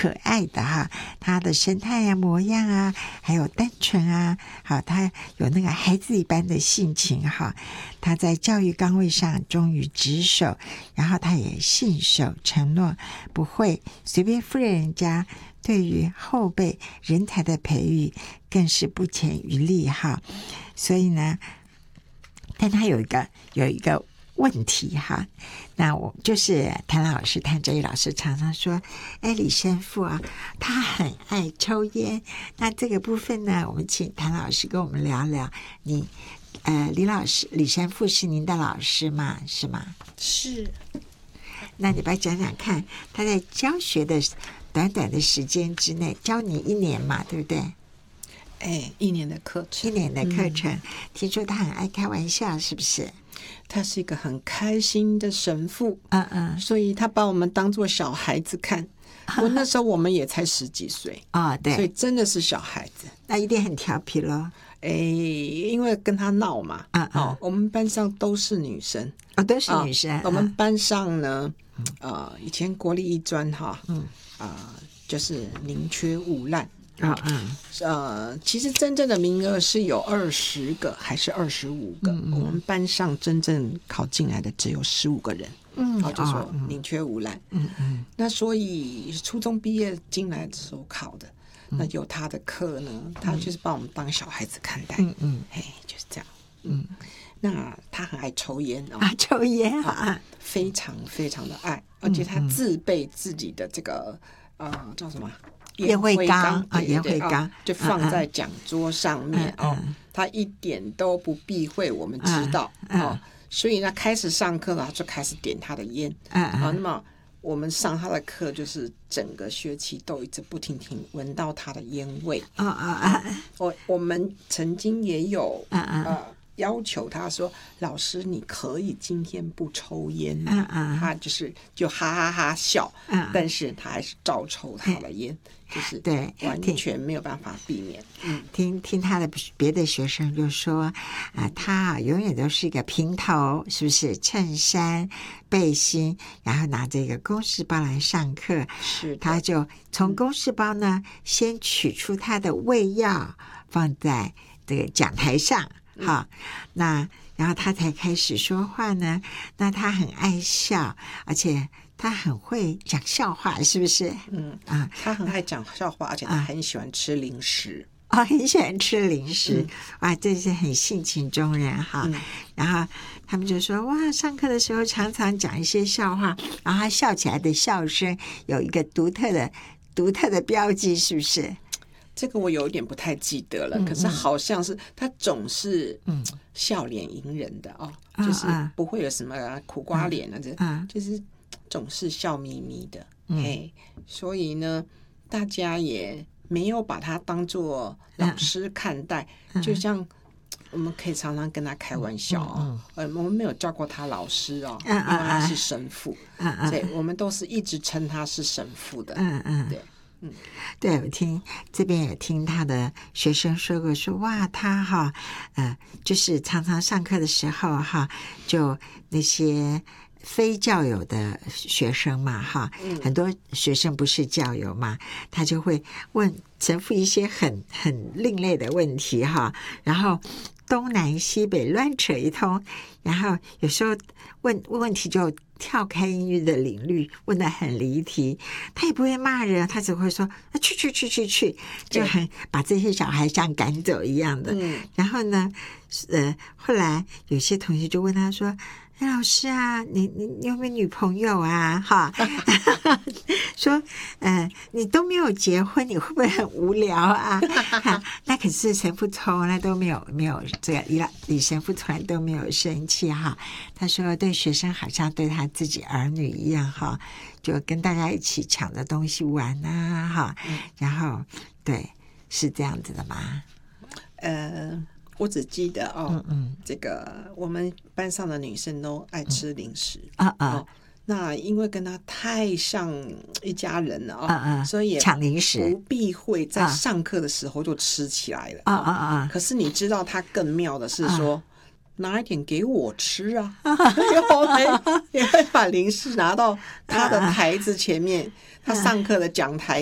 可爱的哈，他的神态啊、模样啊，还有单纯啊，好，他有那个孩子一般的性情哈。他在教育岗位上忠于职守，然后他也信守承诺，不会随便敷衍人家。对于后辈人才的培育更是不遗余力哈。所以呢，但他有一个问题哈，那我就是谭哲宇老师常常说，李神父啊，他很爱抽烟。那这个部分呢，我们请谭老师跟我们聊聊。你李神父是您的老师吗？是吗？ 是。 那你来讲讲看，他在教学的短短的时间之内，教你1年嘛，对不对 ？1年的课程， 听说他很爱开玩笑，是不是？ 他是一个很开心的神父，所以他把我们当作小孩子看。那时候我们也才10几岁对， 所以真的是小孩子。 那一定很调皮咯。 因为跟他闹嘛，我们班上都是女生， 都是女生。 我们班上呢，以前国立艺专哈，就是宁缺毋滥。其实真正的名额是有20个还是25个，我们班上真正考进来的只有15个人，就说宁缺毋滥。那所以初中毕业进来的时候考的，那有他的课呢，他就是把我们当小孩子看待，就是这样。那他很爱抽烟抽烟非常非常的爱，而且他自备自己的这个叫什么？ 烟灰缸烟灰缸就放在讲桌上面他一点都不避讳我们知道所以呢，开始上课了就开始点他的烟那么我们上他的课就是整个学期都一直不停闻到他的烟味我们曾经也有要求他说，老师你可以今天不抽烟他就哈哈哈笑但是他还是照抽他的烟就是对， 完全没有办法避免。 听他的别的学生就说他永远都是一个平头，是不是？衬衫、背心，然后拿着一个公事包来上课。 是， 他就从公事包呢，先取出他的胃药，放在这个讲台上。那然后他才开始说话呢。那他很爱笑，而且他很会讲笑话，是不是？ 他很爱讲笑话，而且他很喜欢吃零食。 很喜欢吃零食。哇，这是很性情中人哈。然后他们就说，哇，上课的时候常常讲一些笑话，然后他笑起来的笑声有一个独特的标记，是不是？ 这个我有一点不太记得了，可是好像是他总是笑脸迎人的就是不会有什么苦瓜脸就是总是笑眯眯的。所以呢，大家也没有把他当作老师看待，就像我们可以常常跟他开玩笑我们没有叫过他老师因为他是神父所以我们都是一直称他是神父的。 对，我这边也听他的学生说过，说哇，他就是常常上课的时候就那些非教友的学生嘛很多学生不是教友嘛，他就会问神父一些很另类的问题然后东南西北乱扯一通，然后有时候问题就跳开音乐的领域，问得很离题，他也不会骂人，他只会说去，就很把这些小孩像赶走一样的。然后呢后来有些同学就问他说，老师啊，你有没有女朋友啊说你都没有结婚，你会不会很无聊啊那可是神父从来都没有这个李神父从来都没有生气他说对学生好像对他自己儿女一样就跟大家一起抢着东西玩然后对，是这样子的吗？ 我只记得这个我们班上的女生都爱吃零食那因为跟他太像一家人了所以也抢零食不避讳在上课的时候就吃起来了可是你知道他更妙的是说拿一点给我吃也会把零食拿到他的台子前面他上课的讲台